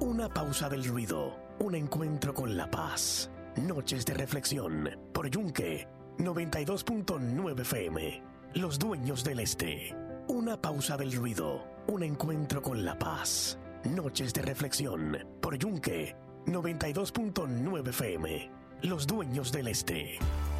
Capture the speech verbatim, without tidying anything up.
Una pausa del ruido, un encuentro con la paz. Noches de reflexión por Yunque noventa y dos punto nueve F M. Los dueños del este. Una pausa del ruido, un encuentro con la paz. Noches de reflexión por Yunque noventa y dos punto nueve F M. Los dueños del este.